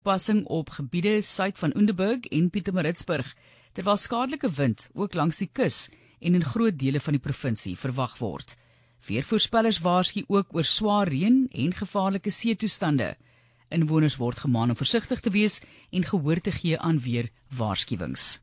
toepassing op gebiede suid van Unterberg en Pietermaritzburg, terwyl skadelike wind ook langs die kus en in groot dele van die provinsie verwag word. Weervoorspellers waarsku ook oor swaar reën en gevaarlike seetoestande. Inwoners word gemaan om versigtig te wees en gehoor te gee aan weerwaarskuwings.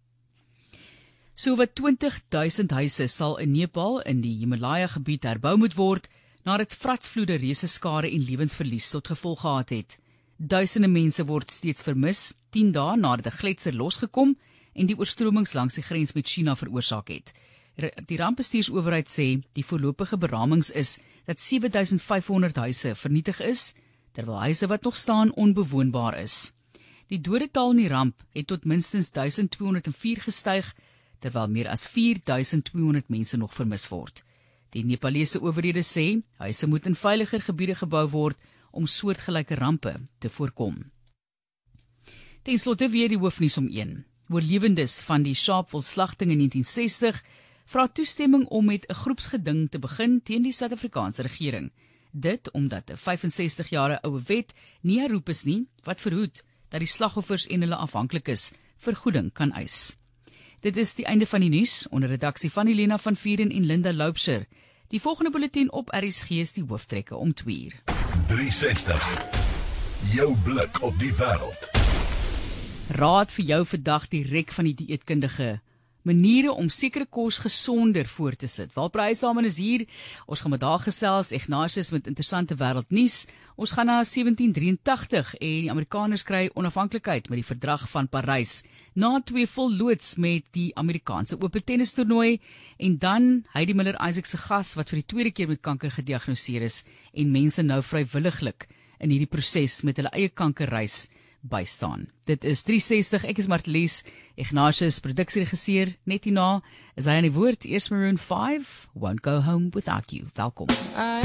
Sowat 20.000 huise sal in Nepal in die Himalaya gebied herbou moet word, nadat vratsvloede reuse skade en lewensverlies tot gevolg gehad het. Duisende mense word steeds vermis, 10 dae nadat 'n gletser losgekom en die oorstromings langs die grens met China veroorsaak het. Die rampbestuursowerheid sê die voorlopige beramings is dat 7.500 huise vernietig is, terwyl huise wat nog staan onbewoonbaar is. Die dodetal in die ramp het tot minstens 1204 gestyg, terwyl meer as 4200 mense nog vermis word. Die Nepalese owerhede sê huise moet in veiliger gebiede gebou word om soortgelyke rampe te voorkom. Ten slotte weer die hoofnuus om 1. Oorlewendes van die Sharpeville-slagting in 1960 vra toestemming om met 'n groepsgeding te begin teen die Suid-Afrikaanse regering. Dit omdat 'n 65-jarige oue wet nie herroep is nie, wat verhoed dat die slagoffers en hulle afhanklikes vergoeding kan eis. Dit is die einde van die nuus, onder redaksie van Helena van Vuren en Linda Loubser. Die volgende bulletin op RSG is die hooftrekke om 2:00. 360. Jou blik op die wêreld. Raad vir jou vandag direk van die dieetkundige. Maniere om sekere kos gesonder voor te sit. Walprys saam is hier. Ons gaan met daar gesels, Ignatius met interessante wêreldnuus. Ons gaan na 1783 en die Amerikaners kry onafhanklikheid met die verdrag van Parys. Na 2 volloods met die Amerikaanse ope tennistoernooi en dan Heidi Miller-Isaac se gas wat vir die tweede keer met kanker gediagnoseer is en mense nou vrywilliglik in hierdie proses met hulle eie kankerreis bystaan. Dit is 360, ek is Martelies, Ignatius, produksieregisseur, net hierna is hy aan die woord, eers Maroon 5, Won't Go Home Without You. Welkom.